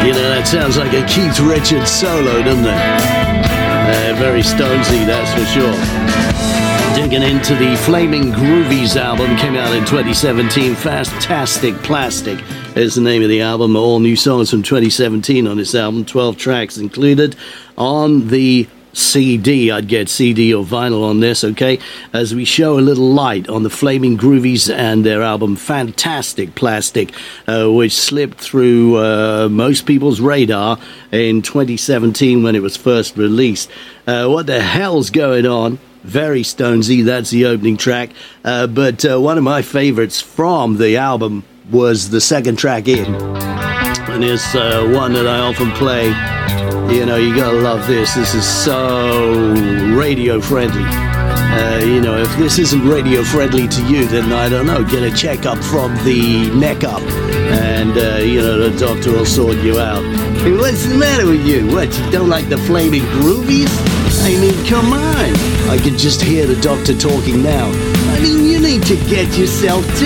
You know, that sounds like a Keith Richards solo, doesn't it? Very Stonesy, that's for sure. Digging into the Flaming Groovies album, came out in 2017. Fantastic Plastic is the name of the album. All new songs from 2017 on this album, 12 tracks included on the CD. I'd get CD or vinyl on this, okay? As we show a little light on the Flaming Groovies and their album Fantastic Plastic, which slipped through most people's radar in 2017 when it was first released. What the hell's going on? Very Stonesy, that's the opening track. But one of my favorites from the album was the second track in. And it's one that I often play. You know, you gotta love this. This is so radio friendly. You know, if this isn't radio friendly to you, then I don't know. Get a checkup from the neck up. And, you know, the doctor will sort you out. Hey, what's the matter with you? What, you don't like the Flaming Groovies? I mean, come on. I can just hear the doctor talking now. I mean, you need to get yourself to